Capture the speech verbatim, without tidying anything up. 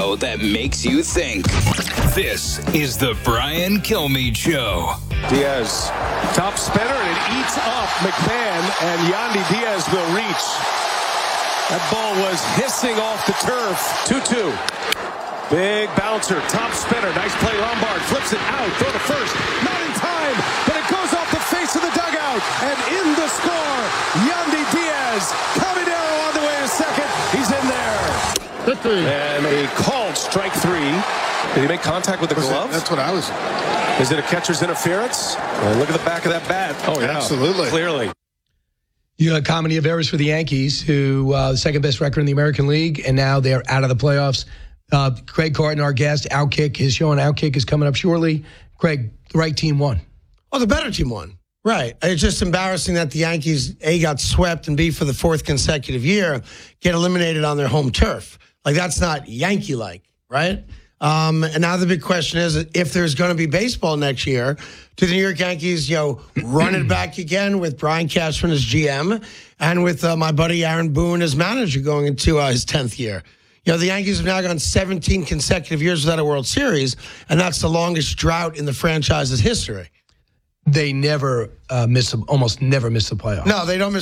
show that makes you think. This is the Brian Kilmeade Show. Diaz, top spinner, and it eats up McMahon, and Yandy Diaz will reach. That ball was hissing off the turf. two two. Big bouncer, top spinner, nice play. Lombard flips it out, throw to first, not in time, but it goes off the face of the dugout, and in the score, Yandy Diaz. Caminero on the way to second, he's in there. And a called strike three. Did he make contact with the Was glove? It, that's what I was. Is it a catcher's interference? Well, look at the back of that bat. Oh, yeah. Absolutely. Clearly. You got comedy of errors for the Yankees, who uh, the second best record in the American League, and now they're out of the playoffs. Uh, Craig Carton, our guest, Outkick, his show on Outkick is coming up shortly. Craig, the right team won. Oh, the better team won. Right. It's just embarrassing that the Yankees, A, got swept, and B, for the fourth consecutive year, get eliminated on their home turf. Like, that's not Yankee-like, right? Um, and now the big question is, if there's going to be baseball next year, do the New York Yankees, you know, run it back again with Brian Cashman as G M and with uh, my buddy Aaron Boone as manager going into uh, his tenth year? You know, the Yankees have now gone seventeen consecutive years without a World Series, and that's the longest drought in the franchise's history. They never uh, miss, a, almost never miss the playoffs. No, they don't miss